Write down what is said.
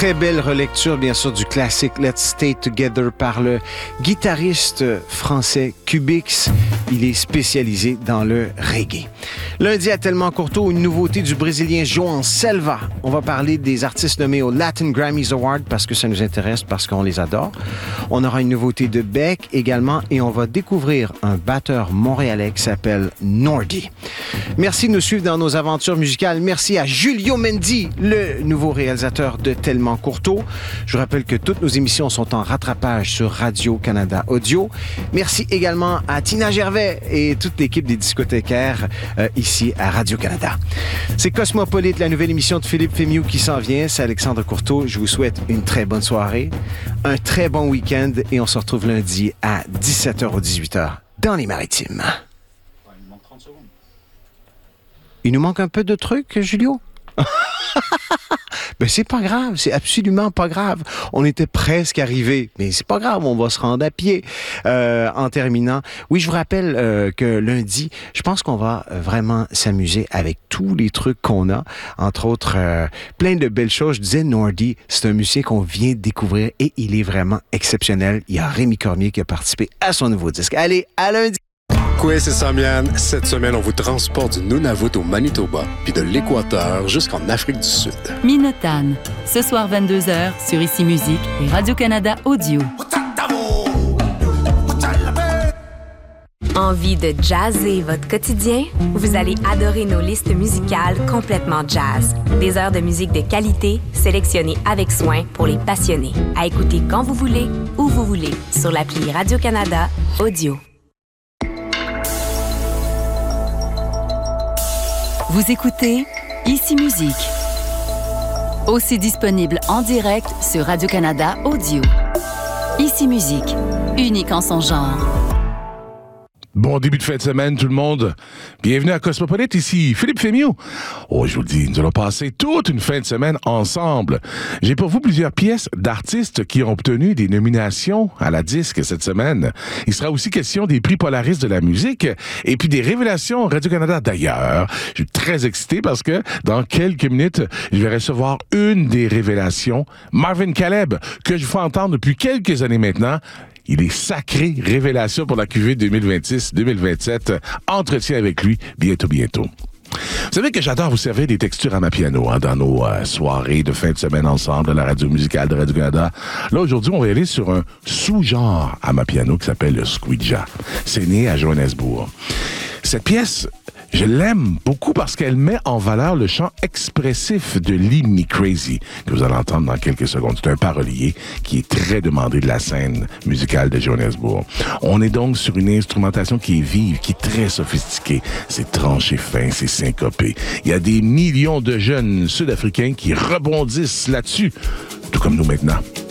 Très belle relecture, bien sûr, du classique Let's Stay Together par le guitariste français Cubix. Il est spécialisé dans le reggae. Lundi à Tellement Courteau, une nouveauté du Brésilien João Selva. On va parler des artistes nommés au Latin Grammys Award parce que ça nous intéresse, parce qu'on les adore. On aura une nouveauté de Beck également et on va découvrir un batteur montréalais qui s'appelle Nordy. Merci de nous suivre dans nos aventures musicales. Merci à Julio Mendy, le nouveau réalisateur de Tellement Courteau. Je vous rappelle que toutes nos émissions sont en rattrapage sur Radio-Canada Audio. Merci également à Tina Gervais et toute l'équipe des discothécaires ici à Radio-Canada. C'est Cosmopolite, la nouvelle émission de Philippe Fémiou qui s'en vient. C'est Alexandre Courteau. Je vous souhaite une très bonne soirée, un très bon week-end et on se retrouve lundi à 17h ou 18h dans les Maritimes. Il nous manque 30 secondes. Il nous manque un peu de trucs, Julio? Ben c'est pas grave, c'est absolument pas grave. On était presque arrivés, mais c'est pas grave, on va se rendre à pied. En terminant, oui, je vous rappelle que lundi, je pense qu'on va vraiment s'amuser avec tous les trucs qu'on a, entre autres plein de belles choses. Je disais, Nordy, c'est un musicien qu'on vient de découvrir et il est vraiment exceptionnel. Il y a Rémi Cormier qui a participé à son nouveau disque. Allez, à lundi! Oui, c'est Samian. Cette semaine, on vous transporte du Nunavut au Manitoba, puis de l'Équateur jusqu'en Afrique du Sud. Minotan, ce soir 22h sur Ici Musique et Radio-Canada Audio. Envie de jazzer votre quotidien? Vous allez adorer nos listes musicales complètement jazz. Des heures de musique de qualité, sélectionnées avec soin pour les passionnés. À écouter quand vous voulez, où vous voulez, sur l'appli Radio-Canada Audio. Vous écoutez Ici Musique. Aussi disponible en direct sur Radio-Canada Audio. Ici Musique, unique en son genre. Bon début de fin de semaine, tout le monde. Bienvenue à Cosmopolite, ici Philippe Fémiou. Oh, je vous le dis, nous allons passer toute une fin de semaine ensemble. J'ai pour vous plusieurs pièces d'artistes qui ont obtenu des nominations à la disque cette semaine. Il sera aussi question des prix Polaris de la musique et puis des révélations Radio-Canada d'ailleurs. Je suis très excité parce que dans quelques minutes, je vais recevoir une des révélations, Marvin Caleb, que je fais entendre depuis quelques années maintenant. Il est sacré révélation pour la cuvée 2026-2027. Entretien avec lui bientôt. Vous savez que j'adore vous servir des textures à ma piano dans nos soirées de fin de semaine ensemble à la radio musicale de Radio-Canada. Là, aujourd'hui, on va aller sur un sous-genre à ma piano qui s'appelle le squidja. C'est né à Johannesburg. Cette pièce, je l'aime beaucoup parce qu'elle met en valeur le chant expressif de Lead Me Crazy, que vous allez entendre dans quelques secondes. C'est un parolier qui est très demandé de la scène musicale de Johannesburg. On est donc sur une instrumentation qui est vive, qui est très sophistiquée. C'est tranché fin, c'est syncopé. Il y a des millions de jeunes Sud-Africains qui rebondissent là-dessus, tout comme nous maintenant.